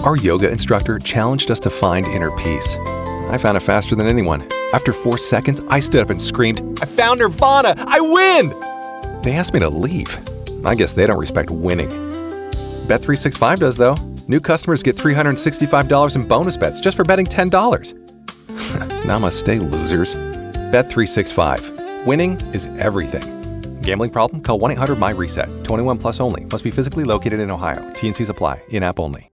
Our yoga instructor challenged us to find inner peace. I found it faster than anyone. After 4 seconds, I stood up and screamed, "I found Nirvana! I win!" They asked me to leave. I guess they don't respect winning. Bet365 does, though. New customers get $365 in bonus bets just for betting $10. Namaste, losers. Bet365. Winning is everything. Gambling problem? Call 1-800-MY-RESET. 21 plus only. Must be physically located in Ohio. T&Cs apply. In-app only.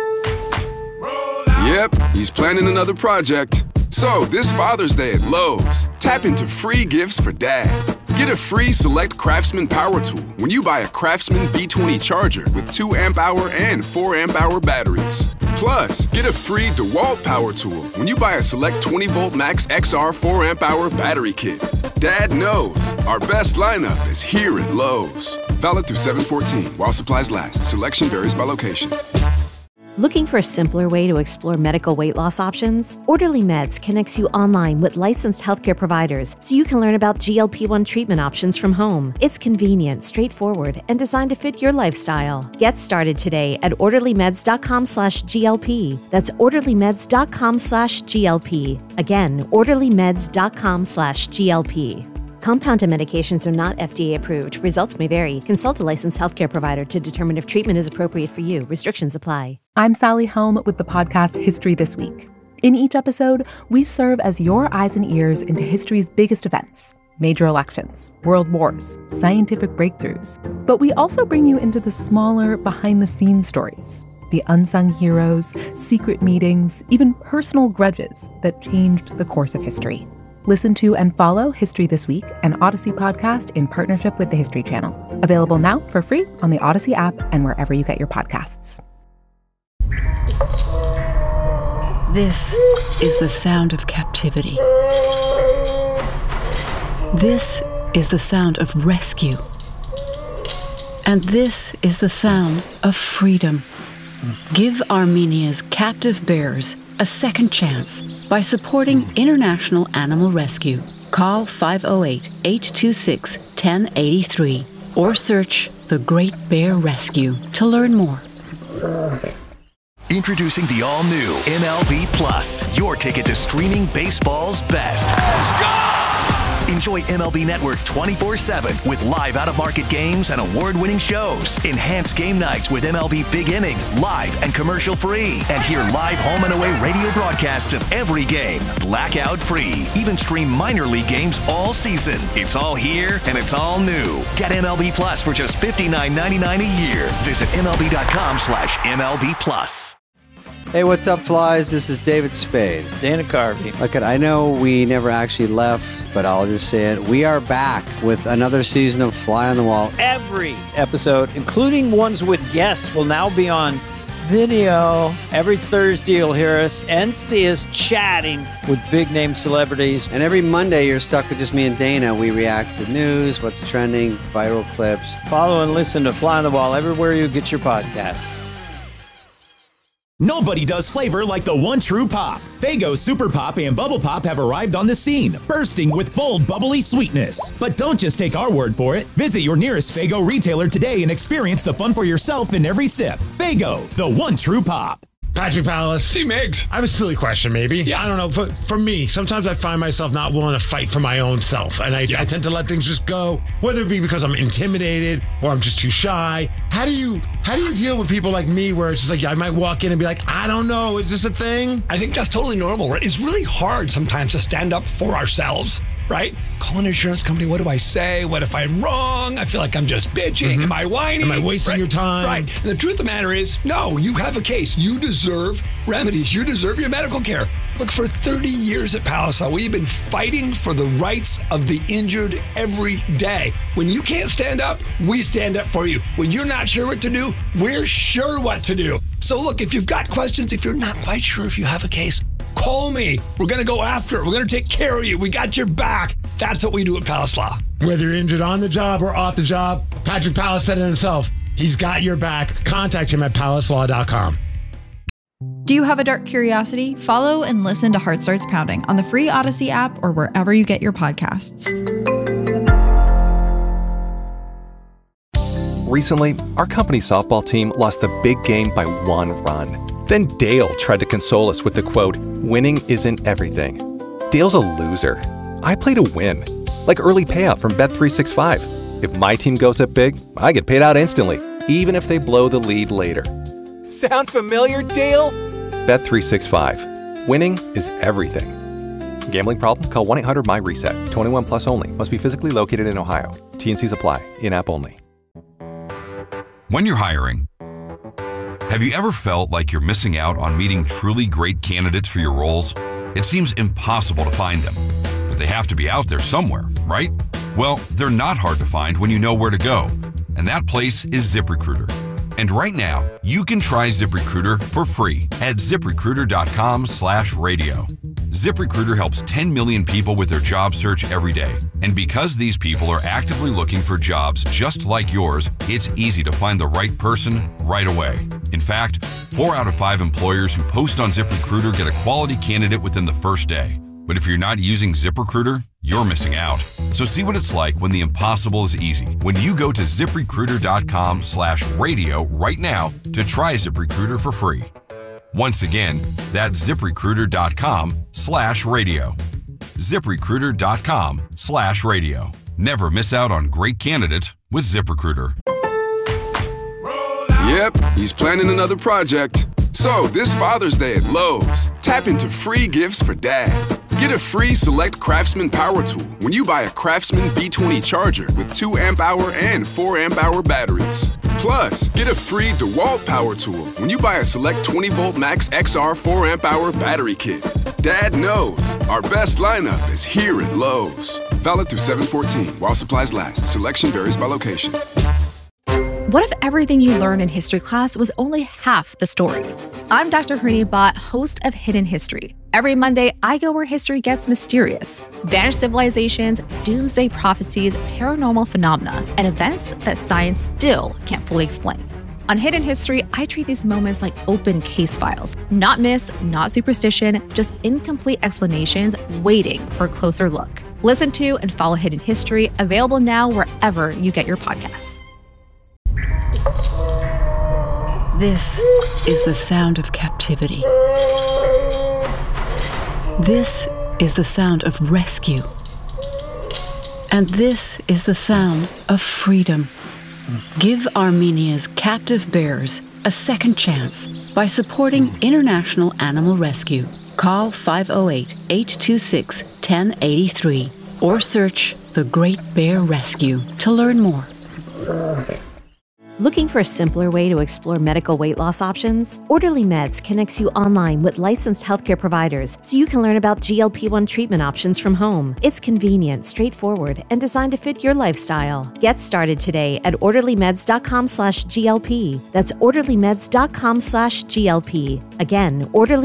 Yep, he's planning another project. So, this Father's Day at Lowe's, tap into free gifts for Dad. Get a free Select Craftsman power tool when you buy a Craftsman V20 charger with 2 amp-hour and 4 amp-hour batteries. Plus, get a free DeWalt power tool when you buy a Select 20-volt Max XR 4 amp-hour battery kit. Dad knows our best lineup is here at Lowe's. Valid through 7/14 while supplies last. Selection varies by location. Looking for a simpler way to explore medical weight loss options? Orderly Meds connects you online with licensed healthcare providers so you can learn about GLP-1 treatment options from home. It's convenient, straightforward, and designed to fit your lifestyle. Get started today at orderlymeds.com/GLP. That's orderlymeds.com/GLP. Again, orderlymeds.com/GLP. Compounded medications are not FDA approved. Results may vary. Consult a licensed healthcare provider to determine if treatment is appropriate for you. Restrictions apply. I'm Sally Helm with the podcast History This Week. In each episode, we serve as your eyes and ears into history's biggest events, major elections, world wars, scientific breakthroughs. But we also bring you into the smaller, behind-the-scenes stories, the unsung heroes, secret meetings, even personal grudges that changed the course of history. Listen to and follow History This Week, an Odyssey podcast in partnership with the History Channel. Available now for free on the Odyssey app and wherever you get your podcasts. This is the sound of captivity. This is the sound of rescue. And this is the sound of freedom. Give Armenia's captive bears a second chance by supporting International Animal Rescue. Call 508-826-1083 or search The Great Bear Rescue to learn more. Introducing the all-new MLB Plus, your ticket to streaming baseball's best. Let's go! Enjoy MLB Network 24/7 with live out-of-market games and award-winning shows. Enhance game nights with MLB Big Inning, live and commercial-free. And hear live home and away radio broadcasts of every game, blackout-free. Even stream minor league games all season. It's all here and it's all new. Get MLB Plus for just $59.99 a year. Visit MLB.com/MLB Plus. Hey, what's up, flies? This is David Spade. Dana Carvey. Look, I know we never actually left, but I'll just say it. We are back with another season of Fly on the Wall. Every episode, including ones with guests, will now be on video. Every Thursday, you'll hear us and see us chatting with big-name celebrities. And every Monday, you're stuck with just me and Dana. We react to news, what's trending, viral clips. Follow and listen to Fly on the Wall everywhere you get your podcasts. Nobody does flavor like the one true pop. Faygo Super Pop and Bubble Pop have arrived on the scene, bursting with bold, bubbly sweetness. But don't just take our word for it. Visit your nearest Faygo retailer today and experience the fun for yourself in every sip. Faygo, the one true pop. Patrick Palace. See, Migs. I have a silly question, maybe. Yeah. I don't know. For me, sometimes I find myself not willing to fight for my own self. And I tend to let things just go, whether it be because I'm intimidated or I'm just too shy. How do you deal with people like me where it's just like I might walk in and be like, I don't know, is this a thing? I think that's totally normal, right? It's really hard sometimes to stand up for ourselves, right? Call an insurance company. What do I say? What if I'm wrong? I feel like I'm just bitching. Mm-hmm. Am I whining? Am I wasting your time? Right. And the truth of the matter is, no, you have a case. You deserve remedies. You deserve your medical care. Look, for 30 years at Palisade, we've been fighting for the rights of the injured every day. When you can't stand up, we stand up for you. When you're not sure what to do, we're sure what to do. So look, if you've got questions, if you're not quite sure if you have a case, call me. We're going to go after it. We're going to take care of you. We got your back. That's what we do at Palace Law. Whether you're injured on the job or off the job, Patrick Palace said it himself. He's got your back. Contact him at palacelaw.com. Do you have a dark curiosity? Follow and listen to Heart Starts Pounding on the free Odyssey app or wherever you get your podcasts. Recently, our company softball team lost the big game by 1 run. Then Dale tried to console us with the quote, "Winning isn't everything." Dale's a loser. I play to win, like early payout from Bet365. If my team goes up big, I get paid out instantly, even if they blow the lead later. Sound familiar, Dale? Bet365. Winning is everything. Gambling problem? Call 1-800-MY-RESET. 21 plus only. Must be physically located in Ohio. T&Cs apply. In-app only. When you're hiring, have you ever felt like you're missing out on meeting truly great candidates for your roles? It seems impossible to find them, but they have to be out there somewhere, right? Well, they're not hard to find when you know where to go, and that place is ZipRecruiter. And right now, you can try ZipRecruiter for free at ZipRecruiter.com/radio. ZipRecruiter helps 10 million people with their job search every day. And because these people are actively looking for jobs just like yours, it's easy to find the right person right away. In fact, 4 out of 5 employers who post on ZipRecruiter get a quality candidate within the first day. But if you're not using ZipRecruiter, you're missing out. So see what it's like when the impossible is easy. When you go to ZipRecruiter.com/radio right now to try ZipRecruiter for free. Once again, that's ZipRecruiter.com/radio. ZipRecruiter.com/radio. Never miss out on great candidates with ZipRecruiter. Yep, he's planning another project. So this Father's Day at Lowe's, tap into free gifts for Dad. Get a free Select Craftsman power tool when you buy a Craftsman B20 charger with 2 amp-hour and 4 amp-hour batteries. Plus, get a free DeWalt power tool when you buy a Select 20-volt Max XR 4 amp-hour battery kit. Dad knows our best lineup is here at Lowe's. Valid through 7/14 while supplies last. Selection varies by location. What if everything you learned in history class was only half the story? I'm Dr. Harini Bhatt, host of Hidden History. Every Monday, I go where history gets mysterious. Vanished civilizations, doomsday prophecies, paranormal phenomena, and events that science still can't fully explain. On Hidden History, I treat these moments like open case files. Not myths, not superstition, just incomplete explanations waiting for a closer look. Listen to and follow Hidden History, available now wherever you get your podcasts. This is the sound of captivity. This is the sound of rescue. And this is the sound of freedom. Give Armenia's captive bears a second chance by supporting International Animal Rescue. Call 508-826-1083 or search The Great Bear Rescue to learn more. Looking for a simpler way to explore medical weight loss options? Orderly Meds connects you online with licensed healthcare providers so you can learn about GLP-1 treatment options from home. It's convenient, straightforward, and designed to fit your lifestyle. Get started today at orderlymeds.com/GLP. That's orderlymeds.com/GLP. Again,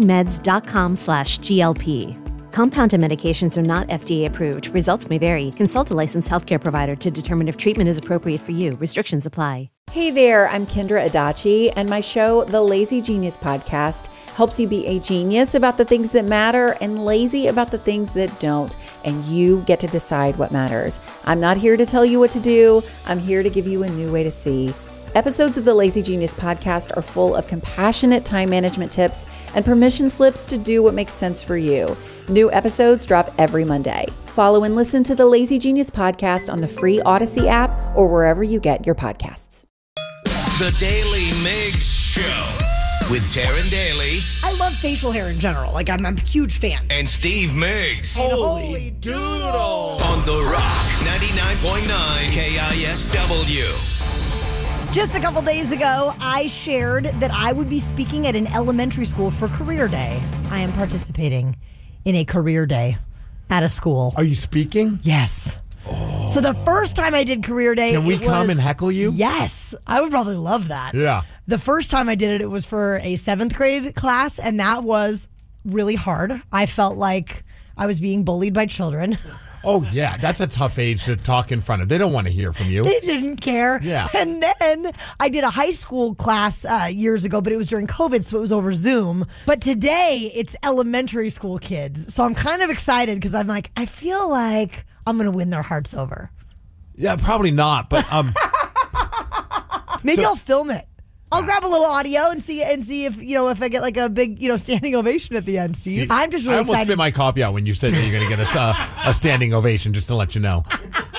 orderlymeds.com/GLP. Compounded medications are not FDA approved. Results may vary. Consult a licensed healthcare provider to determine if treatment is appropriate for you. Restrictions apply. Hey there, I'm Kendra Adachi, and my show, The Lazy Genius Podcast, helps you be a genius about the things that matter and lazy about the things that don't, and you get to decide what matters. I'm not here to tell you what to do. I'm here to give you a new way to see. Episodes of the Lazy Genius Podcast are full of compassionate time management tips and permission slips to do what makes sense for you. New episodes drop every Monday. Follow and listen to the Lazy Genius Podcast on the free Odyssey app or wherever you get your podcasts. The Daily Migs Show with Taryn Daly. I love facial hair in general. Like, I'm a huge fan. And Steve Migs. Holy doodle! On The Rock 99.9 KISW. Just a couple days ago, I shared that I would be speaking at an elementary school for Career Day. I am participating in a career day at a school. Are you speaking? Yes. Oh. So the first time I did Career Day, can we come and heckle you? Yes, I would probably love that. Yeah. The first time I did it, it was for a 7th grade class, and that was really hard. I felt like I was being bullied by children. Oh, yeah. That's a tough age to talk in front of. They don't want to hear from you. They didn't care. Yeah. And then I did a high school class years ago, but it was during COVID, so it was over Zoom. But today, it's elementary school kids. So I'm kind of excited because I'm like, I feel like I'm going to win their hearts over. Yeah, probably not, but... Maybe I'll film it. I'll grab a little audio and see if if I get like a big standing ovation at the end, Steve. I'm just really I almost excited. spit my coffee out when you said that you're going to get a standing ovation, just to let you know.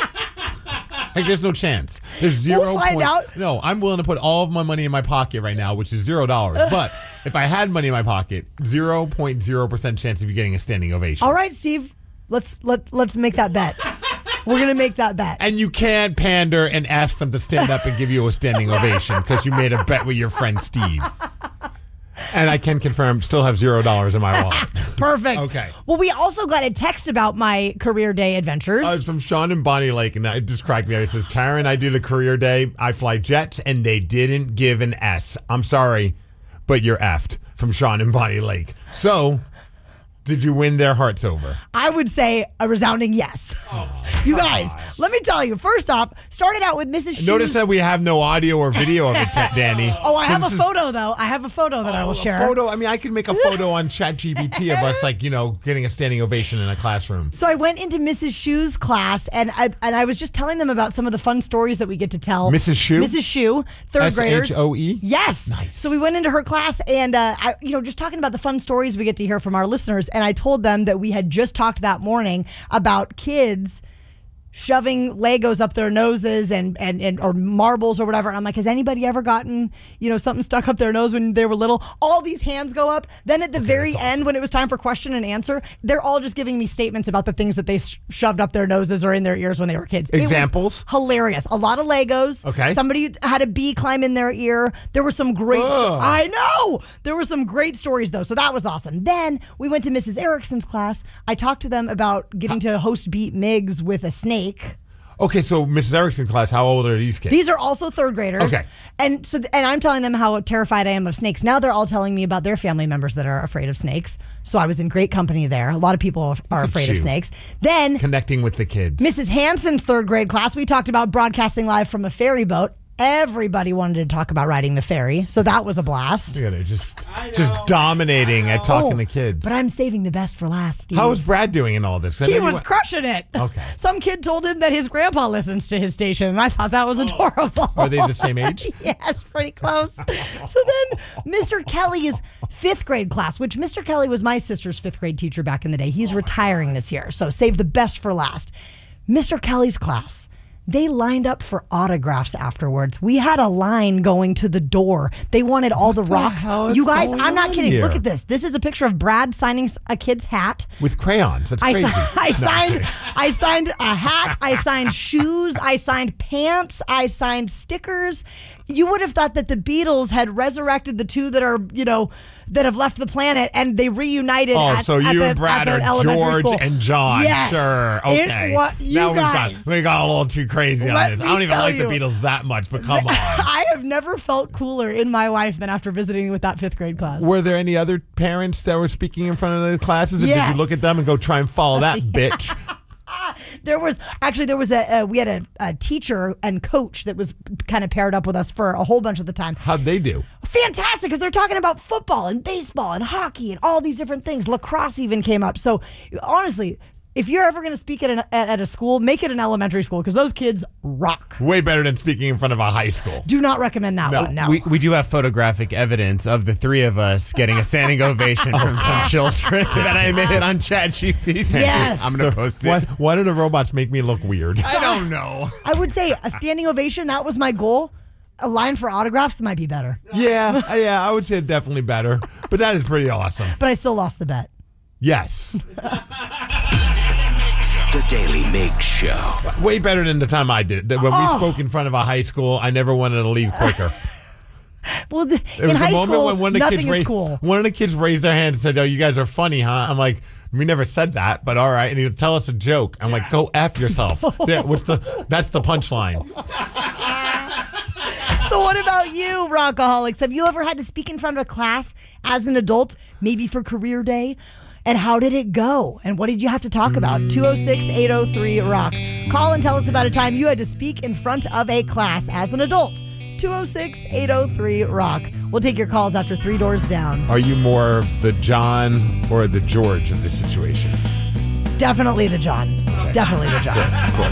Like, there's no chance. There's 0. We'll find out. No, I'm willing to put all of my money in my pocket right now, which is $0. But if I had money in my pocket, 0.0% chance of you getting a standing ovation. All right, Steve. Let's make that bet. We're going to make that bet. And you can't pander and ask them to stand up and give you a standing ovation because you made a bet with your friend Steve. And I can confirm, still have $0 in my wallet. Perfect. Okay. Well, we also got a text about my career day adventures. It's from Sean and Bonnie Lake, and it just cracked me up. It says, Taryn, I do the career day. I fly jets, and they didn't give an S. I'm sorry, but you're effed. From Sean and Bonnie Lake. So, did you win their hearts over? I would say a resounding yes. You guys, let me tell you. First off, started out with Mrs. Shoes. Notice that we have no audio or video of it, Danny. Oh, I have a photo, though. I have a photo that I will share. Photo? I mean, I could make a photo on ChatGPT of us, getting a standing ovation in a classroom. So I went into Mrs. Shu's class, and I was just telling them about some of the fun stories that we get to tell. Mrs. Shu? Mrs. Shu, third graders. SHOE? Yes. Nice. So we went into her class, and just talking about the fun stories we get to hear from our listeners, and I told them that we had just talked that morning about kids shoving Legos up their noses and or marbles or whatever. And I'm like, has anybody ever gotten, something stuck up their nose when they were little? All these hands go up. Then at the very end, when it was time for question and answer, they're all just giving me statements about the things that they shoved up their noses or in their ears when they were kids. Examples? It was hilarious. A lot of Legos. Okay. Somebody had a bee climb in their ear. There were some great... I know! There were some great stories, though, so that was awesome. Then we went to Mrs. Erickson's class. I talked to them about getting to host Beat Migs with a snake. Okay, so Mrs. Erickson's class, how old are these kids? These are also third graders. Okay. And I'm telling them how terrified I am of snakes. Now they're all telling me about their family members that are afraid of snakes. So I was in great company there. A lot of people are afraid of snakes. Then connecting with the kids. Mrs. Hanson's third grade class, we talked about broadcasting live from a ferry boat. Everybody wanted to talk about riding the ferry, so that was a blast. Yeah, they're just dominating at talking to kids. But I'm saving the best for last, Steve. How was Brad doing in all this? He was crushing it. Okay. Some kid told him that his grandpa listens to his station, and I thought that was adorable. Are they the same age? Yes, pretty close. So then Mr. Kelly's fifth grade class, which Mr. Kelly was my sister's fifth grade teacher back in the day. He's retiring this year, so save the best for last. Mr. Kelly's class. They lined up for autographs afterwards. We had a line going to the door. They wanted all the rocks. You guys, I'm not kidding. Here? Look at this. This is a picture of Brad signing a kid's hat. With crayons. That's crazy. I signed a hat. I signed shoes. I signed pants. I signed stickers. You would have thought that the Beatles had resurrected the two that are, that have left the planet, and they reunited. So you and Brad are George and John. Yes. Sure. Okay. Now we got a little too crazy on this. I don't even like the Beatles that much, but come on. I have never felt cooler in my life than after visiting with that fifth grade class. Were there any other parents that were speaking in front of the classes? And Yes. did you look at them and go try and follow that bitch? We had a teacher and coach that was kind of paired up with us for a whole bunch of the time. How'd they do? Fantastic, because they're talking about football and baseball and hockey and all these different things. Lacrosse even came up. So honestly, if you're ever going to speak at a school, make it an elementary school, because those kids rock. Way better than speaking in front of a high school. Do not recommend that one. No. We do have photographic evidence of the three of us getting a standing ovation from some children that I made on ChatGPT. Yes. I'm going to post it. Why do the robots make me look weird? I don't know. I would say a standing ovation, that was my goal. A line for autographs might be better. Yeah, I would say definitely better. But that is pretty awesome. But I still lost the bet. Yes. The Daily Mig Show. Way better than the time I did it. When we spoke in front of a high school, I never wanted to leave quicker. Well, It in was high the moment school, when one of the nothing kids is raised, cool. one of the kids raised their hand and said, "Oh, you guys are funny, huh?" I'm like, "We never said that, but all right." And he'd tell us a joke. I'm like, "Go F yourself." That's the punchline. So what about you, Rockaholics? Have you ever had to speak in front of a class as an adult, maybe for career day? And how did it go? And what did you have to talk about? 206-803-ROCK. Call and tell us about a time you had to speak in front of a class as an adult. 206-803-ROCK. We'll take your calls after 3 Doors Down. Are you more the John or the George of this situation? Definitely the John. Definitely the John. Yes, of course.